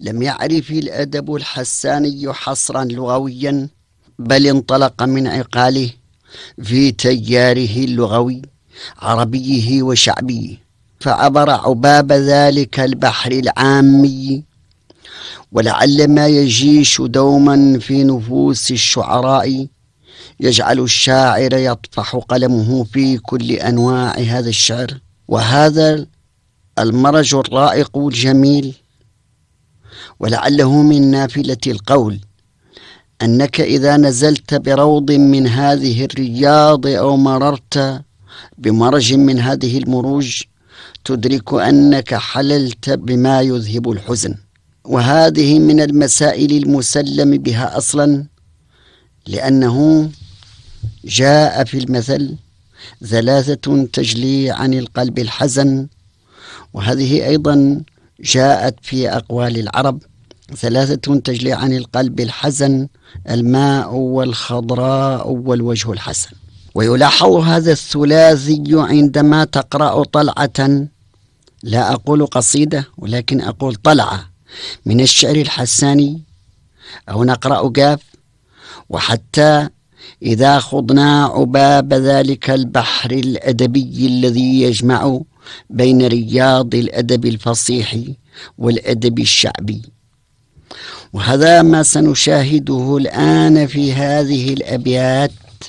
لم يعرف الأدب الحساني حصرا لغويا، بل انطلق من عقاله في تياره اللغوي عربيه وشعبيه، فعبر عباب ذلك البحر العامي. ولعل ما يجيش دوما في نفوس الشعراء يجعل الشاعر يطفح قلمه في كل أنواع هذا الشعر وهذا المرج الرائق الجميل. ولعله من نافلة القول أنك إذا نزلت بروض من هذه الرياض أو مررت بمرج من هذه المروج تدرك أنك حللت بما يذهب الحزن. وهذه من المسائل المسلم بها أصلا، لأنه جاء في المثل: ثلاثة تجلي عن القلب الحزن. وهذه أيضا جاءت في أقوال العرب: ثلاثة تجلي عن القلب الحزن، الماء والخضراء والوجه الحسن. ويلاحظ هذا الثلاثي عندما تقرأ طلعة، لا أقول قصيدة ولكن أقول طلعة من الشعر الحساني، أو نقرأ قاف، وحتى إذا خضنا عباب ذلك البحر الأدبي الذي يجمع بين رياض الأدب الفصيح والأدب الشعبي. وهذا ما سنشاهده الآن في هذه الأبيات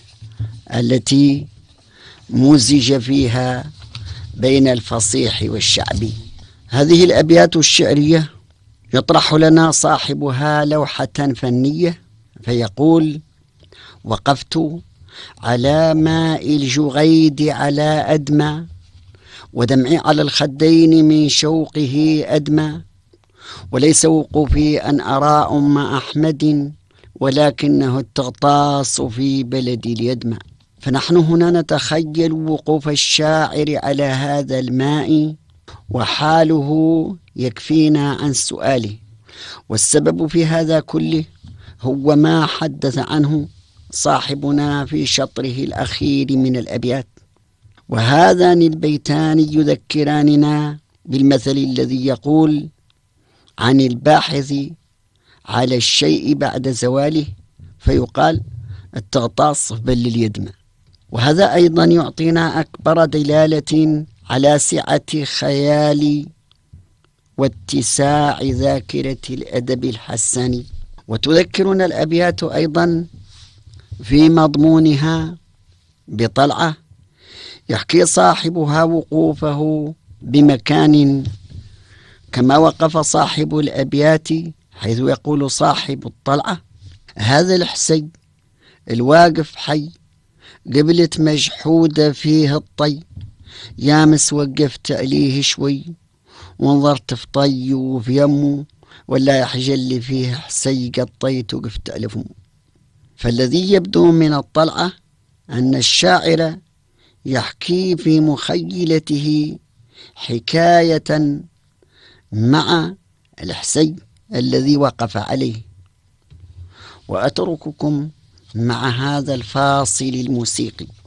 التي مزج فيها بين الفصيح والشعبي. هذه الأبيات الشعرية يطرح لنا صاحبها لوحة فنية فيقول: وقفت على ماء الجغيد على أدمى، ودمعي على الخدين من شوقه أدمى، وليس وقوفي أن أرى أم أحمد، ولكنه التغطاس في بلدي اليدمى. فنحن هنا نتخيل وقوف الشاعر على هذا الماء، وحاله يكفينا عن سؤاله. والسبب في هذا كله هو ما حدث عنه صاحبنا في شطره الأخير من الأبيات. وهذان البيتان يذكراننا بالمثل الذي يقول عن الباحث على الشيء بعد زواله، فيقال: التغطاس في بل اليدمى. وهذا أيضا يعطينا أكبر دلالة على سعة خيال واتساع ذاكرة الأدب الحساني. وتذكرنا الأبيات أيضا في مضمونها بطلعة يحكي صاحبها وقوفه بمكان كما وقف صاحب الأبيات، حيث يقول صاحب الطلعة: هذا الحسي الواقف حي، قبلة مجحودة فيه الطي، يامس وقفت عليه شوي، ونظرت في طي وفي يمه، ولا يحجل فيه حسي قطيت وقفت على فمه. فالذي يبدو من الطلعة أن الشاعر يحكي في مخيلته حكاية مع الحسي الذي وقف عليه. وأترككم مع هذا الفاصل الموسيقي.